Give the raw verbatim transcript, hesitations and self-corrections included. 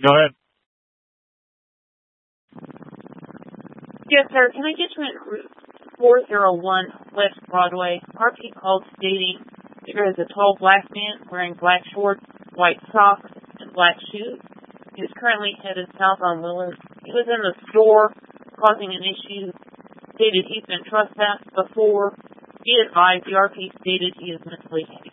Go ahead. Yes, sir. Can I get you at Route four oh one West Broadway? R P called stating there is a tall black man wearing black shorts, white socks, and black shoes. He is currently headed south on Willard. He was in the store causing an issue. Stated he's been trespassed before. Be advised, the R P stated he is mentally handicapped.